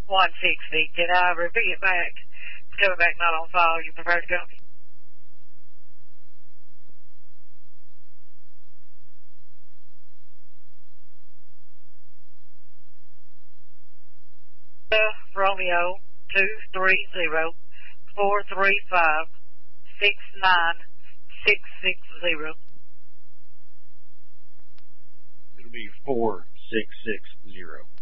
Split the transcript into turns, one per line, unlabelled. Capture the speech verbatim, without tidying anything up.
one sixty. Can I repeat it back? It's coming back not on file. You prefer to go? Uh, Romeo two three zero four three five six nine six six zero.
It'll be four six six zero.